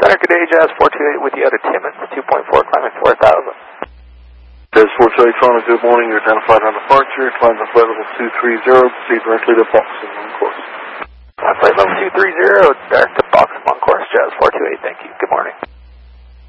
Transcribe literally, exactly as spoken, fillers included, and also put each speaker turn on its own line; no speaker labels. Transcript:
Center, good day, Jazz four two eight with you out of Timmins, two point four, climbing four thousand.
Jazz four two eight, Toronto, good morning. You're identified on departure. Climb the flight level two three zero, proceed directly to Boxing on course.
Flight level two three zero, direct to Boxing on course, Jazz four two eight, thank you. Good morning.